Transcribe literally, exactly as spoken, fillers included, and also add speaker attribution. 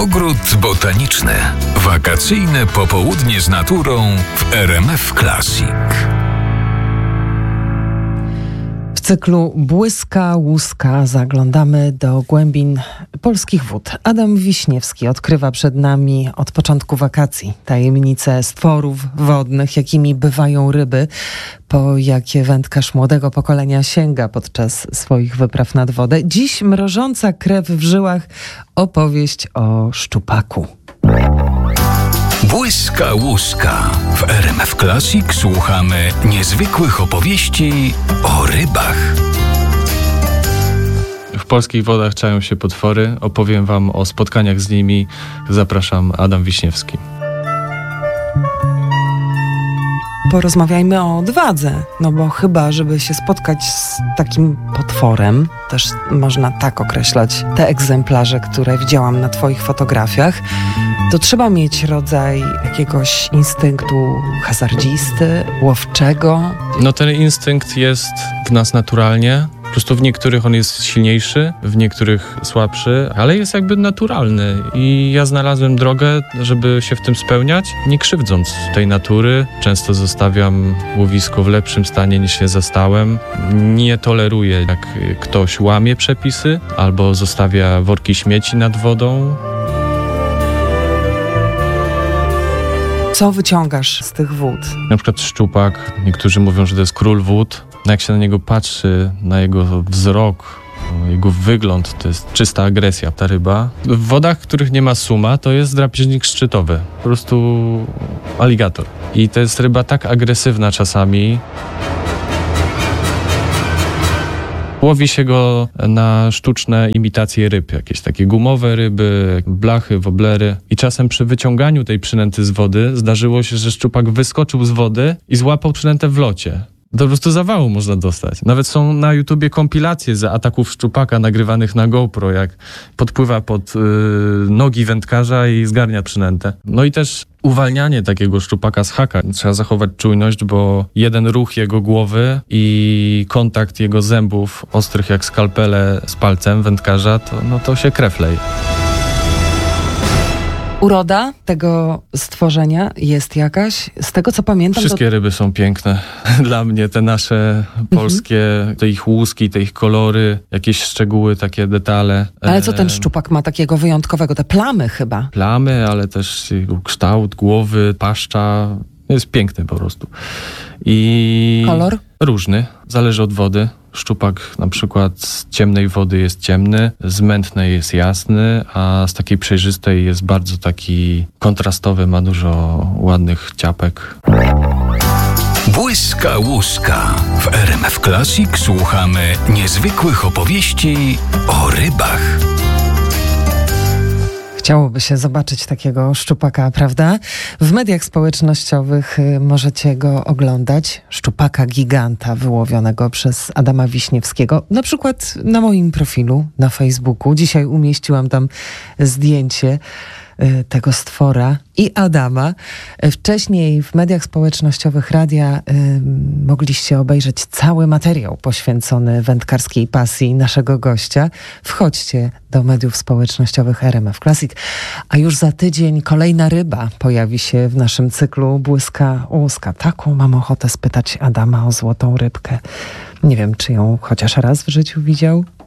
Speaker 1: Ogród botaniczny. Wakacyjne popołudnie z naturą w R M F Classic.
Speaker 2: W cyklu Błyska Łuska zaglądamy do głębin polskich wód. Adam Wiśniewski odkrywa przed nami od początku wakacji tajemnice stworów wodnych, jakimi bywają ryby, po jakie wędkarz młodego pokolenia sięga podczas swoich wypraw nad wodę. Dziś mrożąca krew w żyłach opowieść o szczupaku.
Speaker 1: Błyska Łuska. W R M F Classic słuchamy niezwykłych opowieści o rybach.
Speaker 3: W polskich wodach czają się potwory. Opowiem wam o spotkaniach z nimi. Zapraszam, Adam Wiśniewski.
Speaker 2: Porozmawiajmy o odwadze, no bo chyba, żeby się spotkać z takim potworem, też można tak określać te egzemplarze, które widziałam na twoich fotografiach, to trzeba mieć rodzaj jakiegoś instynktu hazardzisty, łowczego.
Speaker 3: No ten instynkt jest w nas naturalnie. Po prostu w niektórych on jest silniejszy, w niektórych słabszy, ale jest jakby naturalny. I ja znalazłem drogę, żeby się w tym spełniać, nie krzywdząc tej natury. Często zostawiam łowisko w lepszym stanie niż je zastałem. Nie toleruję, jak ktoś łamie przepisy albo zostawia worki śmieci nad wodą.
Speaker 2: Co wyciągasz z tych wód?
Speaker 3: Na przykład szczupak. Niektórzy mówią, że to jest król wód. No jak się na niego patrzy, na jego wzrok, jego wygląd, to jest czysta agresja, ta ryba. W wodach, w których nie ma suma, to jest drapieżnik szczytowy. Po prostu aligator. I to jest ryba tak agresywna czasami. Łowi się go na sztuczne imitacje ryb, jakieś takie gumowe ryby, blachy, woblery. I czasem przy wyciąganiu tej przynęty z wody zdarzyło się, że szczupak wyskoczył z wody i złapał przynętę w locie. To po prostu zawału można dostać. Nawet są na YouTubie kompilacje z ataków szczupaka nagrywanych na GoPro, jak podpływa pod yy, nogi wędkarza i zgarnia przynętę. No i też uwalnianie takiego szczupaka z haka. Trzeba zachować czujność, bo jeden ruch jego głowy i kontakt jego zębów, ostrych jak skalpele, z palcem wędkarza, to, no to się krew leje.
Speaker 2: Uroda tego stworzenia jest jakaś? Z tego, co pamiętam...
Speaker 3: Wszystkie to... ryby są piękne. Dla mnie te nasze polskie, mhm. te ich łuski, te ich kolory, jakieś szczegóły, takie detale.
Speaker 2: Ale co ten szczupak ma takiego wyjątkowego? Te plamy chyba.
Speaker 3: Plamy, ale też jego kształt głowy, paszcza. Jest piękny po prostu. I
Speaker 2: kolor?
Speaker 3: Różny. Zależy od wody. Szczupak na przykład z ciemnej wody jest ciemny, z mętnej jest jasny, a z takiej przejrzystej jest bardzo taki kontrastowy, ma dużo ładnych ciapek.
Speaker 1: Błyska Łuska. W R M F Classic słuchamy niezwykłych opowieści o rybach.
Speaker 2: Chciałoby się zobaczyć takiego szczupaka, prawda? W mediach społecznościowych możecie go oglądać. Szczupaka giganta wyłowionego przez Adama Wiśniewskiego. Na przykład na moim profilu na Facebooku. Dzisiaj umieściłam tam zdjęcie tego stwora i Adama. Wcześniej w mediach społecznościowych radia y, mogliście obejrzeć cały materiał poświęcony wędkarskiej pasji naszego gościa. Wchodźcie do mediów społecznościowych R M F Classic, a już za tydzień kolejna ryba pojawi się w naszym cyklu Błyska Łuska. Taką mam ochotę spytać Adama o złotą rybkę. Nie wiem, czy ją chociaż raz w życiu widział.